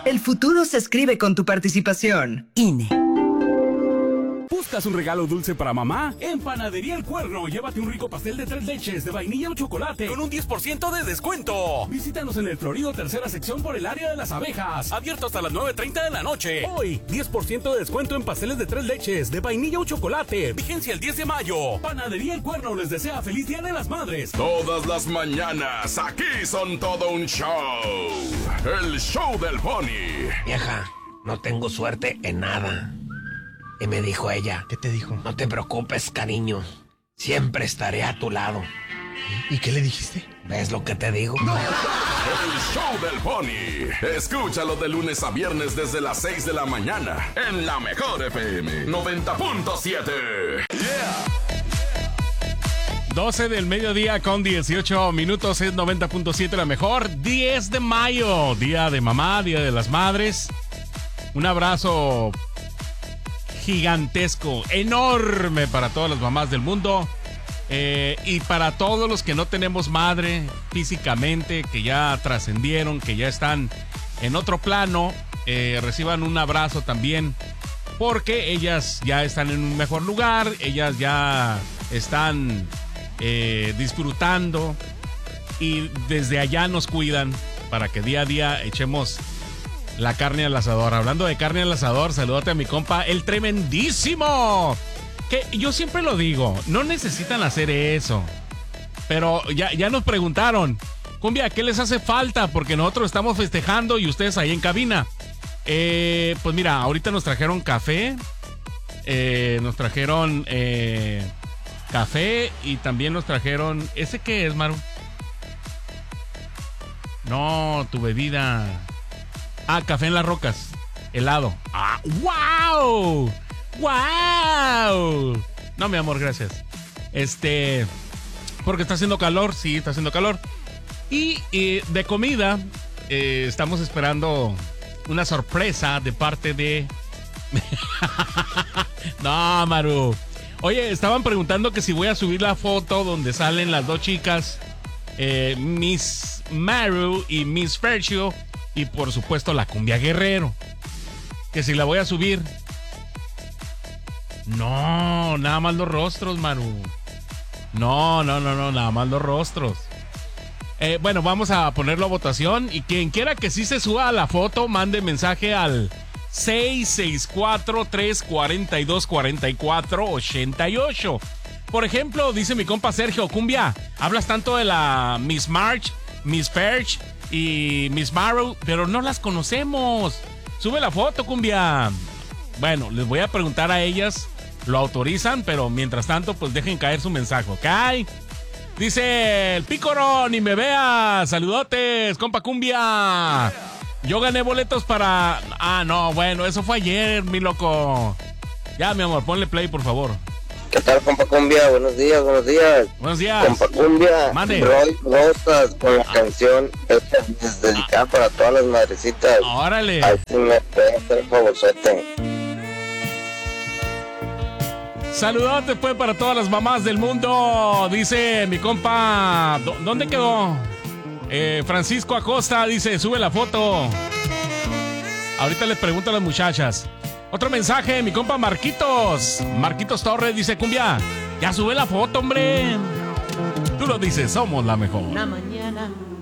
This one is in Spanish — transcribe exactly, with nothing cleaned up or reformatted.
El futuro se escribe con tu participación. I N E. ¿Buscas un regalo dulce para mamá? En Panadería El Cuerno, llévate un rico pastel de tres leches de vainilla o chocolate con un diez por ciento de descuento. Visítanos en el Florido Tercera Sección por el área de las abejas. Abierto hasta las nueve treinta de la noche. Hoy, diez por ciento de descuento en pasteles de tres leches de vainilla o chocolate. Vigencia el diez de mayo. Panadería El Cuerno les desea feliz Día de las Madres. Todas las mañanas, aquí son todo un show. El show del Pony. Vieja, no tengo suerte en nada. Y me dijo ella. ¿Qué te dijo? No te preocupes, cariño. Siempre estaré a tu lado. ¿Y qué le dijiste? ¿Ves lo que te digo? No. El show del Pony. Escúchalo de lunes a viernes desde las seis de la mañana. En la mejor F M noventa punto siete. Yeah. doce del mediodía con dieciocho minutos. Es noventa punto siete la mejor. diez de mayo. Día de mamá, Día de las Madres. Un abrazo gigantesco, enorme para todas las mamás del mundo, eh, y para todos los que no tenemos madre físicamente, que ya trascendieron, que ya están en otro plano, eh, reciban un abrazo también, porque ellas ya están en un mejor lugar, ellas ya están eh, disfrutando y desde allá nos cuidan para que día a día echemos la carne al asador. Hablando de carne al asador, salúdate a mi compa, el tremendísimo. Que yo siempre lo digo, no necesitan hacer eso. Pero ya, ya nos preguntaron, cumbia, ¿qué les hace falta? Porque nosotros estamos festejando y ustedes ahí en cabina. Eh, pues mira, ahorita nos trajeron café. Eh, nos trajeron eh, café y también nos trajeron... ¿Ese qué es, Maru? No, tu bebida... Ah, café en las rocas. Helado. ¡Ah! ¡Wow! ¡Wow! No, mi amor, gracias. Este... Porque está haciendo calor. Sí, está haciendo calor. Y, y de comida, eh, estamos esperando una sorpresa de parte de... No, Maru. Oye, estaban preguntando que si voy a subir la foto donde salen las dos chicas, eh, Miss Maru y Miss Fercio. Y por supuesto la cumbia Guerrero. Que si la voy a subir. No, nada más los rostros, Maru. No, no, no, no, nada más los rostros. Eh, bueno, vamos a ponerlo a votación. Y quien quiera que sí se suba a la foto, mande mensaje al seis seis cuatro, tres cuatro dos, cuatro cuatro, ocho ocho. Por ejemplo, dice mi compa Sergio, cumbia, hablas tanto de la Miss March, Miss Perch y Miss Maru, pero no las conocemos. Sube la foto, cumbia. Bueno, les voy a preguntar a ellas, lo autorizan, pero mientras tanto, pues dejen caer su mensaje, ¿ok? Dice el Pícoro, ni me veas. Saludotes, compa cumbia. Yo gané boletos para... Ah, no, bueno, eso fue ayer, mi loco. Ya, mi amor, ponle play, por favor. ¿Qué tal, compa cumbia? Buenos días, buenos días. Buenos días. Compa cumbia, mande. Roy Rosas con la ah. canción esta es dedicada ah. para todas las madrecitas. Órale. Ahí sí me puede hacer el favorzote. Saludotes, pues, para todas las mamás del mundo. Dice mi compa... ¿Dónde quedó? Eh, Francisco Acosta dice, sube la foto. Ahorita les pregunto a las muchachas. Otro mensaje, mi compa Marquitos. Marquitos Torres dice, cumbia, ya sube la foto, hombre. Tú lo dices, somos la mejor. Una mañana